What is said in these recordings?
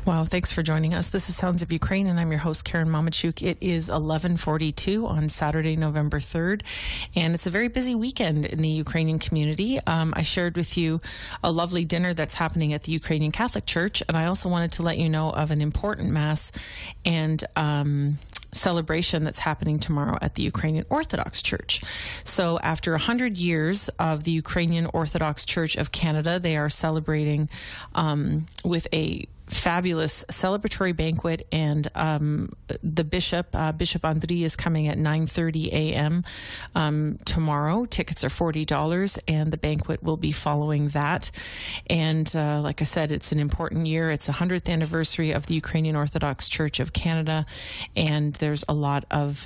Wow, thanks for joining us. This is Sounds of Ukraine, and I'm your host, Karen Mamachuk. It is 11:42 on Saturday, November 3rd, and it's a very busy weekend in the Ukrainian community. I shared with you a lovely dinner that's happening at the Ukrainian Catholic Church, and I also wanted to let you know of an important Mass and celebration that's happening tomorrow at the Ukrainian Orthodox Church. So after 100 years of the Ukrainian Orthodox Church of Canada, they are celebrating with a fabulous celebratory banquet, and the Bishop Andriy is coming at 9:30 a.m. Tomorrow. Tickets are $40, and the banquet will be following that. And like I said, it's an important year. It's the 100th anniversary of the Ukrainian Orthodox Church of Canada, and there's a lot of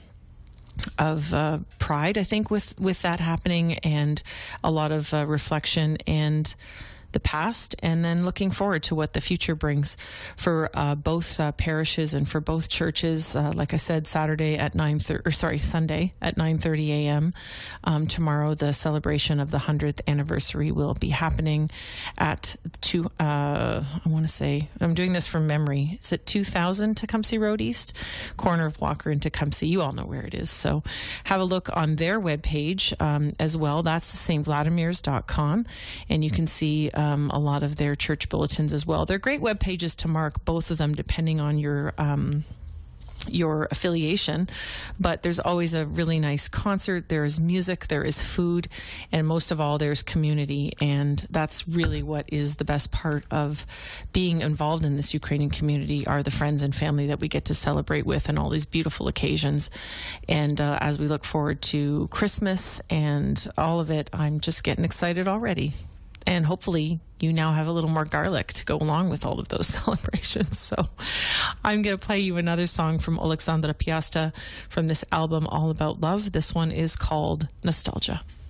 pride, I think, with that happening, and a lot of reflection and the past, and then looking forward to what the future brings for both parishes and for both churches. Like I said, Sunday at 9:30 a.m. Tomorrow, the celebration of the 100th anniversary will be happening at I want to say, I'm doing this from memory. Is it 2000 Tecumseh Road East, corner of Walker and Tecumseh? You all know where it is. So have a look on their webpage as well. That's stvladimirs.com, and you can see a lot of their church bulletins as well. They're great web pages to mark, both of them, depending on your affiliation. But there's always a really nice concert. There is music, there is food, and most of all, there's community. And that's really what is the best part of being involved in this Ukrainian community, are the friends and family that we get to celebrate with and all these beautiful occasions. And as we look forward to Christmas and all of it, I'm just getting excited already. And hopefully you now have a little more garlic to go along with all of those celebrations. So I'm going to play you another song from Alexandra Piasta from this album, All About Love. This one is called Nostalgia.